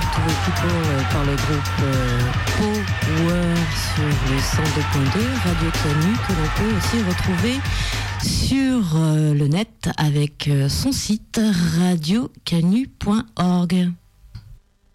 retrouvé People par le groupe Power sur le 102.2 Radio Canu, que l'on peut aussi retrouver sur le net avec son site radiocanu.org.